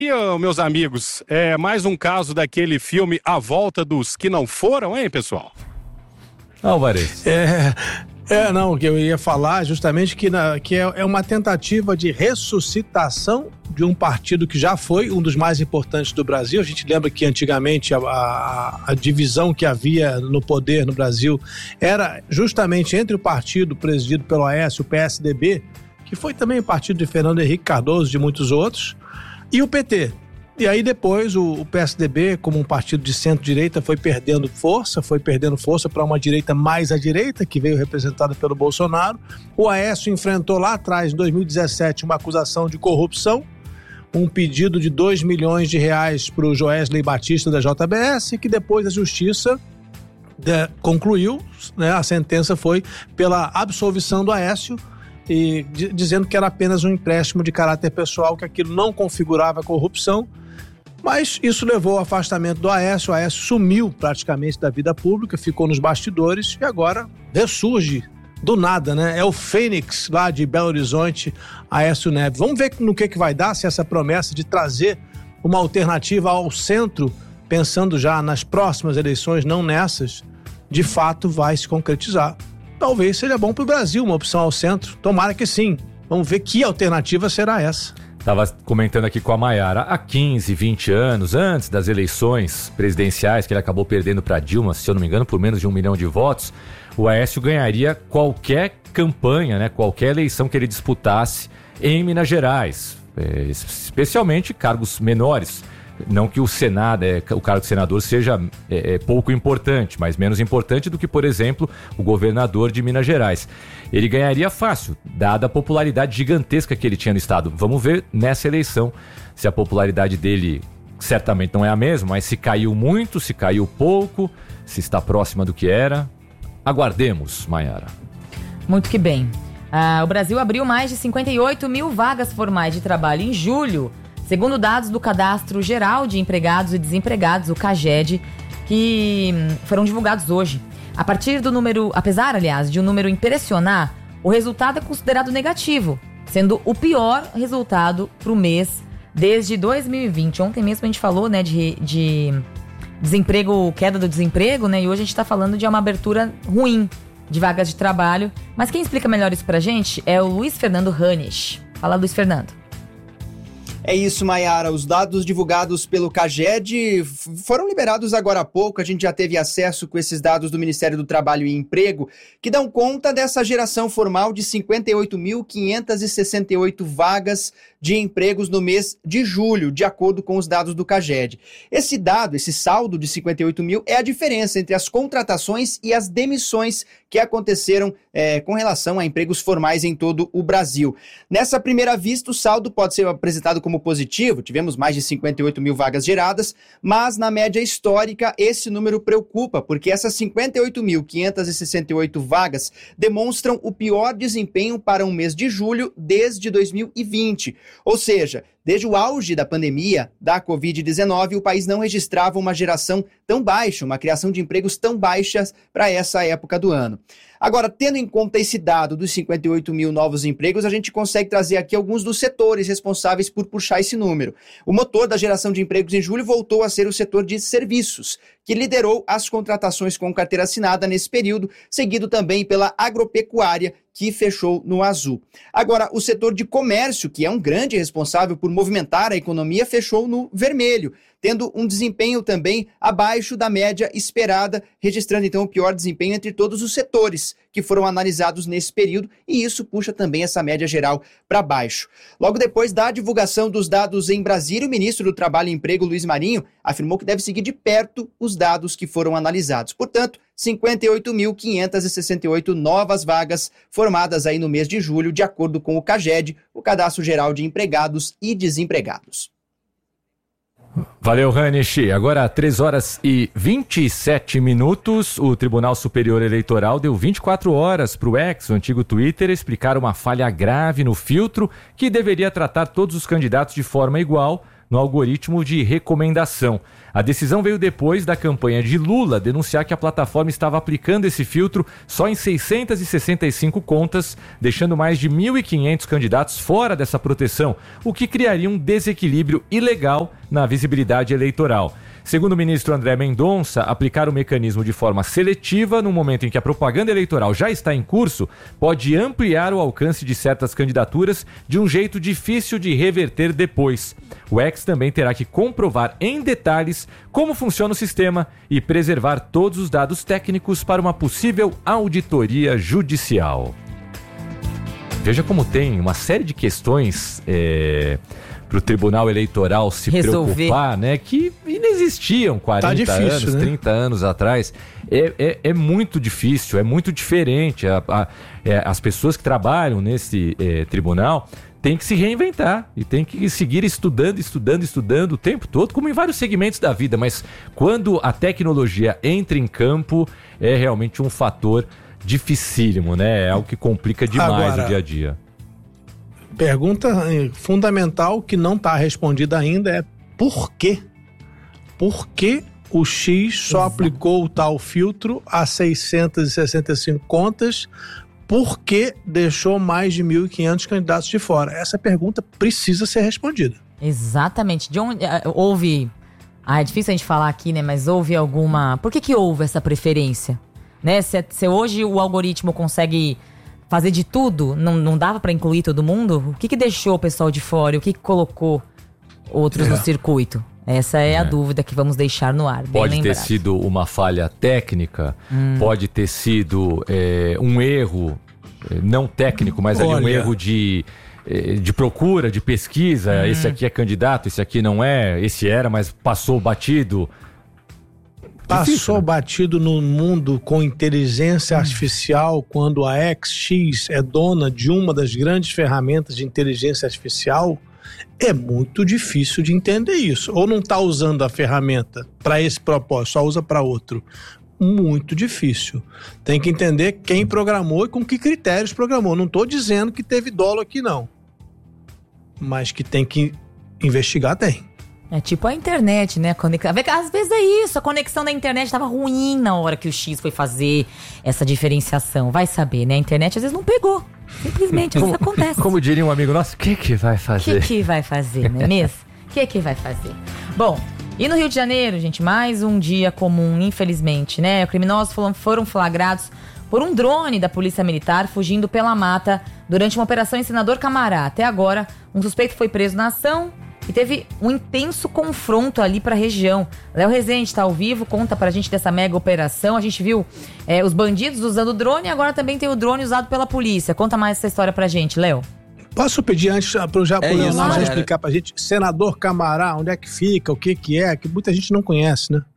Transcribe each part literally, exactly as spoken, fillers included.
E, oh, meus amigos, é mais um caso daquele filme A Volta dos Que Não Foram, hein, pessoal? Álvares. É, é, não, o que eu ia falar justamente que, na, que é, é uma tentativa de ressuscitação de um partido que já foi um dos mais importantes do Brasil. A gente lembra que antigamente a, a, a divisão que havia no poder no Brasil era justamente entre o partido presidido pelo Aécio, o P S D B, que foi também o partido de Fernando Henrique Cardoso e de muitos outros, e o P T. E aí depois o, o P S D B, como um partido de centro-direita, foi perdendo força, foi perdendo força para uma direita mais à direita, que veio representada pelo Bolsonaro. O Aécio enfrentou lá atrás, em dois mil e dezessete, uma acusação de corrupção, um pedido de dois milhões de reais para o Joesley Batista da J B S, que depois a justiça de, concluiu, né, a sentença foi pela absolvição do Aécio, e d- dizendo que era apenas um empréstimo de caráter pessoal, que aquilo não configurava corrupção, mas isso levou ao afastamento do Aécio. O Aécio sumiu praticamente da vida pública, ficou nos bastidores e agora ressurge do nada, né? É o Fênix lá de Belo Horizonte, Aécio Neves. Vamos ver no que, que vai dar, se essa promessa de trazer uma alternativa ao centro, pensando já nas próximas eleições, não nessas, de fato vai se concretizar. Talvez seja bom para o Brasil uma opção ao centro. Tomara que sim. Vamos ver que alternativa será essa. Estava comentando aqui com a Maiara, há quinze, vinte anos, antes das eleições presidenciais, que ele acabou perdendo para Dilma, se eu não me engano, por menos de um milhão de votos, o Aécio ganharia qualquer campanha, né, qualquer eleição que ele disputasse em Minas Gerais, é, especialmente cargos menores. Não que o Senado, é, o cargo de senador seja é, é, pouco importante, mas menos importante do que, por exemplo, o governador de Minas Gerais. Ele ganharia fácil, dada a popularidade gigantesca que ele tinha no estado. Vamos ver nessa eleição se a popularidade dele certamente não é a mesma, mas se caiu muito, se caiu pouco, se está próxima do que era. Aguardemos, Maiara. Muito que bem. Ah, o Brasil abriu mais de cinquenta e oito mil vagas formais de trabalho em julho, segundo dados do Cadastro Geral de Empregados e Desempregados, o CAGED, que foram divulgados hoje. A partir do número, apesar, aliás, de um número impressionar, o resultado é considerado negativo, sendo o pior resultado para o mês desde dois mil e vinte. Ontem mesmo a gente falou, né, de, de desemprego, queda do desemprego, né, e hoje a gente está falando de uma abertura ruim de vagas de trabalho. Mas quem explica melhor isso pra gente é o Luiz Fernando Ranisch. Fala, Luiz Fernando. É isso, Maiara. Os dados divulgados pelo CAGED foram liberados agora há pouco. A gente já teve acesso com esses dados do Ministério do Trabalho e Emprego, que dão conta dessa geração formal de cinquenta e oito mil quinhentas e sessenta e oito vagas de empregos no mês de julho, de acordo com os dados do CAGED. Esse dado, esse saldo de cinquenta e oito mil, é a diferença entre as contratações e as demissões que aconteceram é, com relação a empregos formais em todo o Brasil. Nessa primeira vista, o saldo pode ser apresentado como positivo, tivemos mais de cinquenta e oito mil vagas geradas, mas na média histórica esse número preocupa, porque essas cinquenta e oito mil quinhentas e sessenta e oito vagas demonstram o pior desempenho para um mês de julho desde dois mil e vinte. Ou seja, desde o auge da pandemia da covid dezenove, o país não registrava uma geração tão baixa, uma criação de empregos tão baixas para essa época do ano. Agora, tendo em conta esse dado dos cinquenta e oito mil novos empregos, a gente consegue trazer aqui alguns dos setores responsáveis por puxar esse número. O motor da geração de empregos em julho voltou a ser o setor de serviços, que liderou as contratações com carteira assinada nesse período, seguido também pela agropecuária, que fechou no azul. Agora, o setor de comércio, que é um grande responsável por movimentar a economia, fechou no vermelho, tendo um desempenho também abaixo da média esperada, registrando então o pior desempenho entre todos os setores que foram analisados nesse período, e isso puxa também essa média geral para baixo. Logo depois da divulgação dos dados em Brasília, o ministro do Trabalho e Emprego, Luiz Marinho, afirmou que deve seguir de perto os dados que foram analisados. Portanto, cinquenta e oito mil quinhentas e sessenta e oito novas vagas formadas aí no mês de julho, de acordo com o CAGED, o Cadastro Geral de Empregados e Desempregados. Valeu, Ranisch. Agora, três horas e vinte e sete minutos, o Tribunal Superior Eleitoral deu vinte e quatro horas para o X, o antigo Twitter, explicar uma falha grave no filtro que deveria tratar todos os candidatos de forma igual, no algoritmo de recomendação. A decisão veio depois da campanha de Lula denunciar que a plataforma estava aplicando esse filtro só em seiscentas e sessenta e cinco contas, deixando mais de mil e quinhentos candidatos fora dessa proteção, o que criaria um desequilíbrio ilegal na visibilidade eleitoral. Segundo o ministro André Mendonça, aplicar o mecanismo de forma seletiva no momento em que a propaganda eleitoral já está em curso pode ampliar o alcance de certas candidaturas de um jeito difícil de reverter depois. O X também terá que comprovar em detalhes como funciona o sistema e preservar todos os dados técnicos para uma possível auditoria judicial. Veja como tem uma série de questões... É... para o Tribunal Eleitoral se Resolver. preocupar, né? Que inexistiam quarenta tá difícil, anos, né? trinta anos atrás. É, é, é muito difícil, é muito diferente. A, a, é, as pessoas que trabalham nesse é, tribunal têm que se reinventar e têm que seguir estudando, estudando, estudando o tempo todo, como em vários segmentos da vida. Mas quando a tecnologia entra em campo, é realmente um fator dificílimo, né? É algo que complica demais Agora... o dia a dia. Pergunta fundamental que não está respondida ainda é por quê? Por que o X só Exato. aplicou o tal filtro a seiscentas e sessenta e cinco contas? Por que deixou mais de mil e quinhentos candidatos de fora? Essa pergunta precisa ser respondida. Exatamente. De onde houve... Ah, é difícil a gente falar aqui, né? Mas houve alguma... Por que que houve essa preferência? Né? Se, se hoje o algoritmo consegue... fazer de tudo, não, não dava para incluir todo mundo? O que que deixou o pessoal de fora? O que que colocou outros é. no circuito? Essa é, é a dúvida que vamos deixar no ar. Pode bem ter lembrado. sido uma falha técnica, hum. pode ter sido é, um erro, não técnico, mas ali um erro de, de procura, de pesquisa. Hum. Esse aqui é candidato, esse aqui não é, esse era, mas passou batido. Passou Difícil, né? batido no mundo com inteligência artificial, quando a X X é dona de uma das grandes ferramentas de inteligência artificial, é muito difícil de entender isso. Ou não está usando a ferramenta para esse propósito, só usa para outro. Muito difícil. Tem que entender quem programou e com que critérios programou. Não estou dizendo que teve dolo aqui, não. Mas que tem que investigar, tem. É tipo a internet, né? Às vezes é isso, a conexão da internet estava ruim na hora que o X foi fazer essa diferenciação. Vai saber, né? A internet às vezes não pegou. Simplesmente, isso acontece. Como diria um amigo nosso, o que que vai fazer? O que que vai fazer, não é mesmo? O que que vai fazer? Bom, e no Rio de Janeiro, gente, mais um dia comum, infelizmente, né? Criminosos foram flagrados por um drone da Polícia Militar fugindo pela mata durante uma operação em Senador Camará. Até agora, um suspeito foi preso na ação e teve um intenso confronto ali para a região. Léo Rezende está ao vivo, conta pra gente dessa mega operação. A gente viu é, os bandidos usando o drone e agora também tem o drone usado pela polícia. Conta mais essa história pra gente, Léo. Posso pedir antes para o é Leonardo já explicar pra gente, Senador Camará, onde é que fica, o que que é, que muita gente não conhece, né?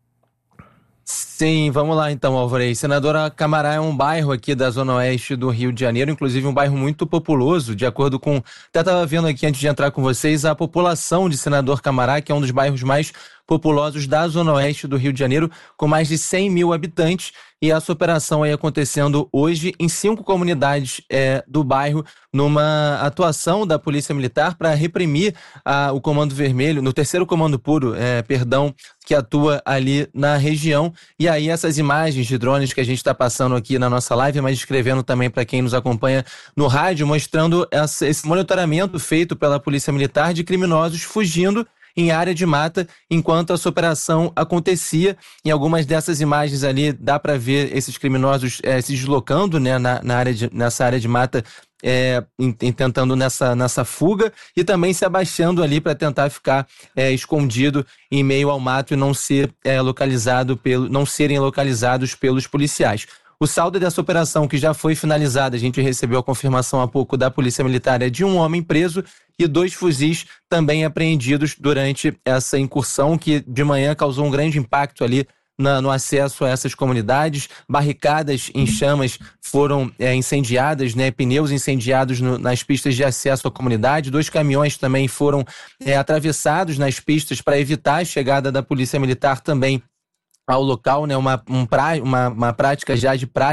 Sim, vamos lá então, Alvarez. Senadora Camará é um bairro aqui da zona oeste do Rio de Janeiro, inclusive um bairro muito populoso, de acordo com... Até estava vendo aqui antes de entrar com vocês, a população de Senador Camará, que é um dos bairros mais populosos da zona oeste do Rio de Janeiro, com mais de cem mil habitantes, e essa operação aí acontecendo hoje em cinco comunidades é, do bairro, numa atuação da Polícia Militar para reprimir a, o Comando Vermelho, no terceiro Comando Puro, é, perdão, que atua ali na região. E aí essas imagens de drones que a gente está passando aqui na nossa live, mas descrevendo também para quem nos acompanha no rádio, mostrando essa, esse monitoramento feito pela Polícia Militar de criminosos fugindo em área de mata, enquanto essa operação acontecia. Em algumas dessas imagens ali, dá para ver esses criminosos é, se deslocando, né, na, na área de, nessa área de mata, é, em, em, tentando nessa, nessa fuga, e também se abaixando ali para tentar ficar é, escondido em meio ao mato e não ser é, localizado pelo, não serem localizados pelos policiais. O saldo dessa operação, que já foi finalizada, a gente recebeu a confirmação há pouco da Polícia Militar, é de um homem preso e dois fuzis também apreendidos durante essa incursão, que de manhã causou um grande impacto ali na, no acesso a essas comunidades. Barricadas em chamas foram é, incendiadas, né, pneus incendiados no, nas pistas de acesso à comunidade. Dois caminhões também foram é, atravessados nas pistas para evitar a chegada da Polícia Militar também ao local, né, uma, um pra, uma, uma prática já de praxe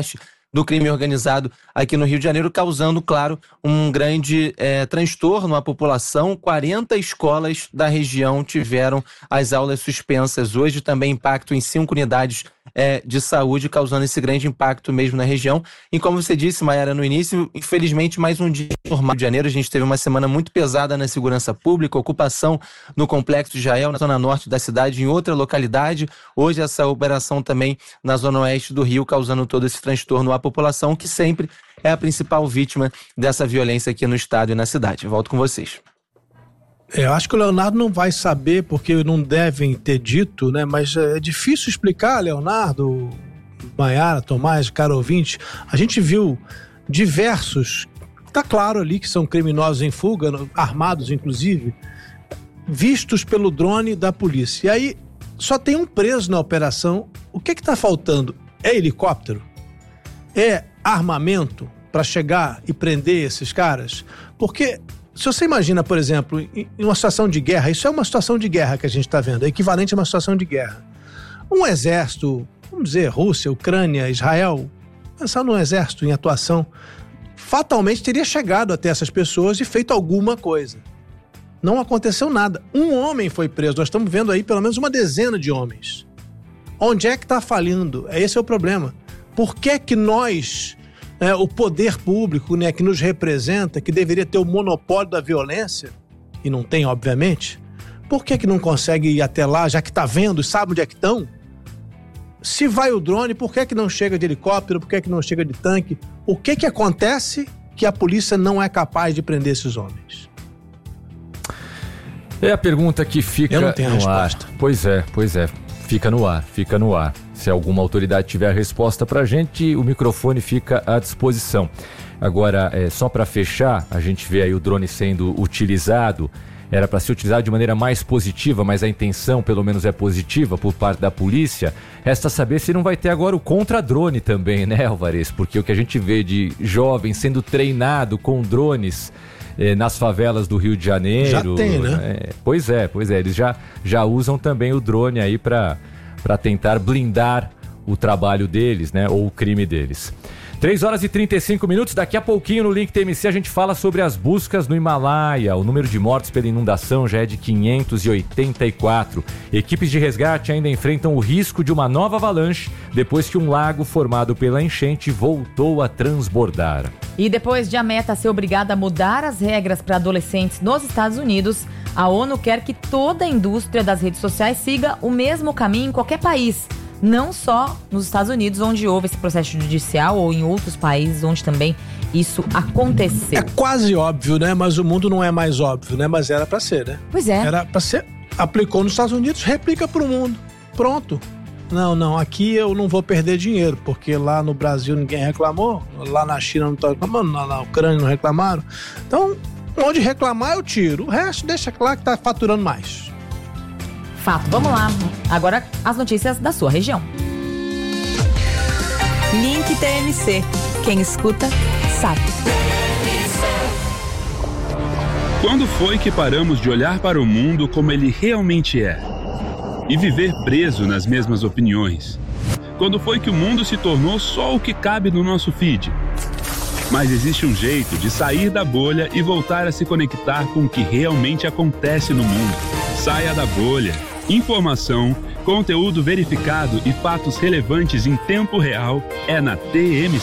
do crime organizado aqui no Rio de Janeiro, causando, claro, um grande é, transtorno à população. quarenta escolas da região tiveram as aulas suspensas hoje, também impacto em cinco unidades é, de saúde, causando esse grande impacto mesmo na região. E como você disse, Maiara, no início, infelizmente, mais um dia normal. No Rio de Janeiro, a gente teve uma semana muito pesada na segurança pública, ocupação no Complexo de Israel, na zona norte da cidade, em outra localidade. Hoje, essa operação também na zona oeste do Rio, causando todo esse transtorno à população, que sempre é a principal vítima dessa violência aqui no estado e na cidade. Volto com vocês. É, eu acho que o Leonardo não vai saber, porque não devem ter dito, né? Mas é difícil explicar, Leonardo, Maiara, Tomás, caro ouvinte. A gente viu diversos, tá claro ali que são criminosos em fuga, armados inclusive, vistos pelo drone da polícia. E aí só tem um preso na operação. O que que tá faltando? É helicóptero? É armamento para chegar e prender esses caras? Porque se você imagina, por exemplo, em uma situação de guerra, isso é uma situação de guerra que a gente está vendo, é equivalente a uma situação de guerra. Um exército, vamos dizer, Rússia, Ucrânia, Israel, pensar num exército em atuação, fatalmente teria chegado até essas pessoas e feito alguma coisa. Não aconteceu nada. Um homem foi preso, nós estamos vendo aí pelo menos uma dezena de homens. Onde é que está falindo? Esse é o problema. Por que que nós, é, o poder público, né, que nos representa, que deveria ter o monopólio da violência, e não tem, obviamente, por que que não consegue ir até lá, já que está vendo e sabe onde é que estão? Se vai o drone, por que que não chega de helicóptero? Por que que não chega de tanque? O que que acontece que a polícia não é capaz de prender esses homens? É a pergunta que fica Eu não tenho a no resposta. ar. Pois é, pois é. Fica no ar, fica no ar. Se alguma autoridade tiver a resposta pra gente, o microfone fica à disposição. Agora, é, só para fechar, a gente vê aí o drone sendo utilizado. Era para ser utilizado de maneira mais positiva, mas a intenção pelo menos é positiva por parte da polícia. Resta saber se não vai ter agora o contra-drone também, né, Alvarez? Porque o que a gente vê de jovens sendo treinado com drones eh, nas favelas do Rio de Janeiro... Já tem, né? É, pois é, pois é. Eles já, já usam também o drone aí para para tentar blindar o trabalho deles, né? Ou o crime deles. três horas e trinta e cinco minutos, daqui a pouquinho no Link T M C a gente fala sobre as buscas no Himalaia. O número de mortes pela inundação já é de quinhentos e oitenta e quatro. Equipes de resgate ainda enfrentam o risco de uma nova avalanche depois que um lago formado pela enchente voltou a transbordar. E depois de a Meta ser obrigada a mudar as regras para adolescentes nos Estados Unidos, a ONU quer que toda a indústria das redes sociais siga o mesmo caminho em qualquer país. Não só nos Estados Unidos, onde houve esse processo judicial, ou em outros países onde também isso aconteceu. É quase óbvio, né? Mas o mundo não é mais óbvio, né? Mas era pra ser, né? Pois é. Era pra ser. Aplicou nos Estados Unidos, replica pro mundo. Pronto. Não, não, aqui eu não vou perder dinheiro, porque lá no Brasil ninguém reclamou, lá na China não estão reclamando, lá na Ucrânia não reclamaram. Então, onde reclamar eu tiro. O resto deixa claro que tá faturando mais. Fato, vamos lá. Agora as notícias da sua região. Link T M C. Quem escuta, sabe. Quando foi que paramos de olhar para o mundo como ele realmente é? E viver preso nas mesmas opiniões? Quando foi que o mundo se tornou só o que cabe no nosso feed? Mas existe um jeito de sair da bolha e voltar a se conectar com o que realmente acontece no mundo. Saia da bolha. Informação, conteúdo verificado e fatos relevantes em tempo real é na T M